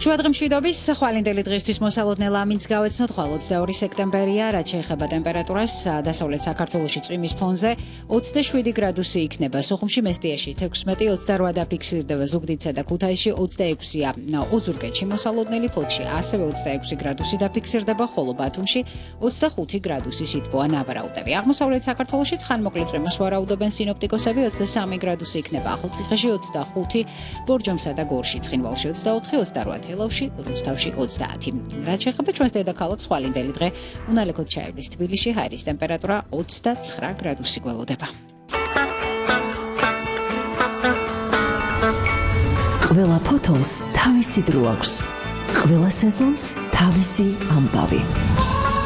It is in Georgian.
შუადღემშვიდობის ხვალინდელი დღისთვის მოსალოდნე ლამინს გავეცნოთ ხვალ 22 სექტემბერია, რაც შეეხება ტემპერატურას დასავლეთ საქართველოში წვიმის ფონზე 27 გრადუსი იქნება, სოხუმში მესტიაში 16, 28 დაფიქსირდება ზუგდიდსა და ქუთაისში 26-ია, ოზურგეთში მოსალოდნელი, ფოთში ასევე 26 გრადუსი დაფიქსირდება, ხოლო ბათუმში 25 გრადუსი სითბოა ნაბარაუდები. აღმოსავლეთ საქართველოში ცხანმოკლე წვიმას ვარაუდობენ სინოპტიკოსები, 23 გრადუსი იქნება ახალციხეში, 25 ბორჯომსა და გორში, ცხინვალში 24, 28 ელავში, რუსთავში 30. რაც შეეხება ჩვენს დედაქალაქს ხვალინდელი დღე, უნალექოდ ჩაივლის თბილისში, ჰაერის ტემპერატურა 29 გრადუსი გველოდება. ყველა ფოთოლს თავისი დრო აქვს. ყველა სეზონს თავისი ამბავი.